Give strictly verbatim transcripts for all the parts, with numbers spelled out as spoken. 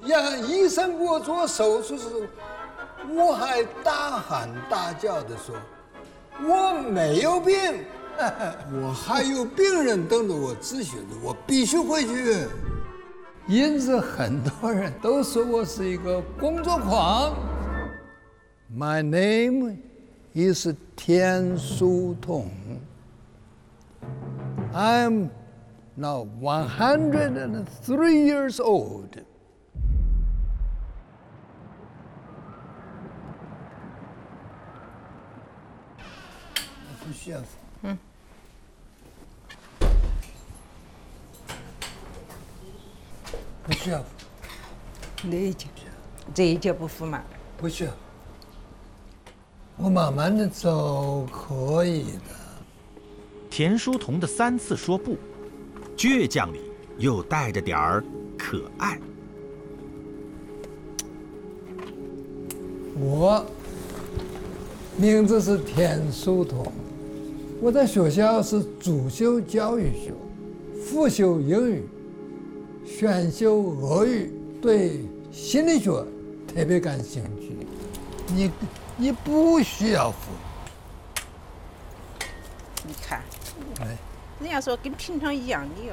呀，医生给我做手术的时候，我还大喊大叫的说：“我没有病，我还有病人等着我咨询的，我必须回去。”因此，很多人都说我是一个工作狂。My name is 田书同。I'm now one hundred three years old. 不需要。嗯。不需要。 这一节，这一节不付吗？ 不需要。我慢慢的走可以的。 田书同的三次说不，倔强里又带着点儿可爱。 我名字是田书同，我在学校是主修教育学，副修英语，选修俄语，对心理学特别感兴趣。你你不需要付。 你看， 哎， 人家说跟平常一样的哟。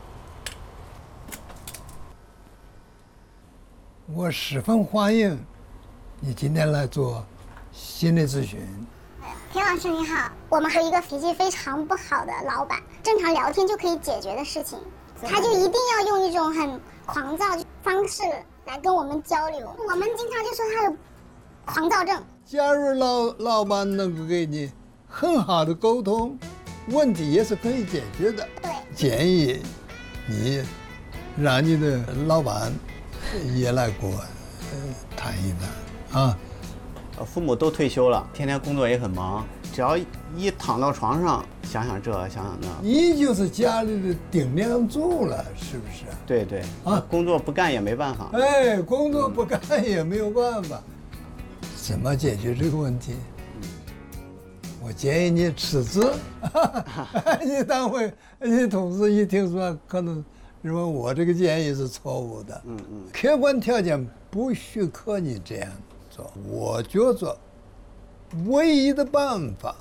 我十分欢迎你今天来做心理咨询。 田老师你好，我们和一个脾气非常不好的老板，正常聊天就可以解决的事情，他就一定要用一种很狂躁的方式来跟我们交流，我们经常就说他有狂躁症。 假如老老板能够给你很好的沟通，问题也是可以解决的。 对， 建议你让你的老板也来跟我谈一谈啊。 父母都退休了，天天工作也很忙，只要一躺到床上，想想这想想那， 你就是家里的顶梁柱了，是不是？ 对对啊， 工作不干也没办法。 哎，工作不干也没有办法。怎么解决这个问题？我建议你辞职。你单位你同事一听说，可能认为我这个建议是错误的。嗯嗯，客观条件不许可你这样做。我觉着唯一的办法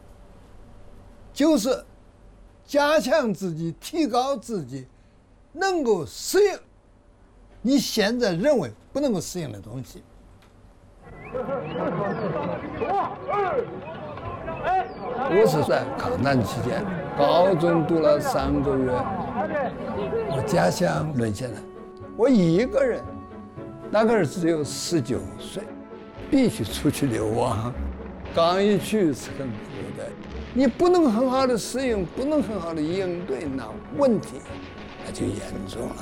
就是加强自己，提高自己，能够适应你现在认为不能够适应的东西。我是在抗战期间，高中读了三个月，我家乡沦陷了，我一个人，那个人只有十九岁，必须出去流亡。刚一去是很苦的，你不能很好的适应，不能很好的应对，那问题那就严重了。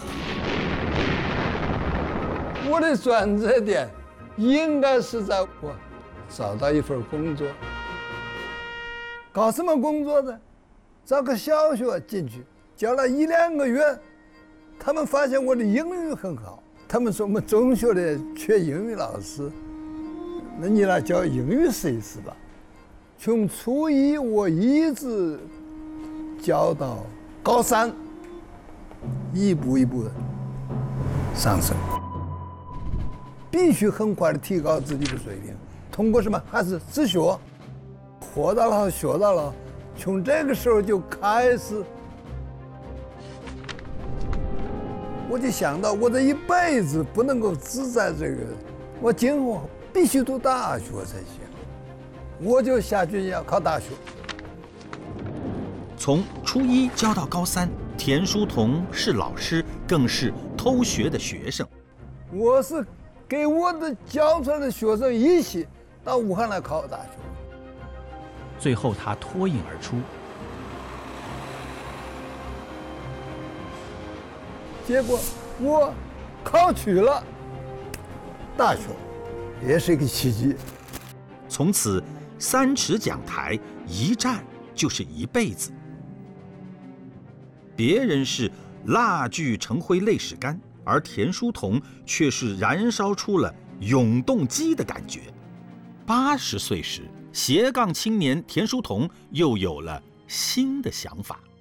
我的转折点应该是在我找到一份工作。搞什么工作呢？找个小学进去，教了一两个月，他们发现我的英语很好，他们说我们中学的缺英语老师，那你来教英语试一试吧。从初一我一直教到高三，一步一步的上升，必须很快的提高自己的水平。通过什么？还是自学。活到老学到老，从这个时候就开始，我就想到我这一辈子不能够只在这个，我今后必须读大学才行，我就下决心要考大学。 从初一教到高三，田书同是老师，更是偷学的学生。 我是给我的教出来的学生一起到武汉来考大学。 最后他脱颖而出， 结果我考取了大学，也是一个奇迹。 从此三尺讲台一站就是一辈子。别人是蜡炬成灰泪始干，而田书同却是燃烧出了永动机的感觉。八十岁时，斜杠青年田书同又有了新的想法。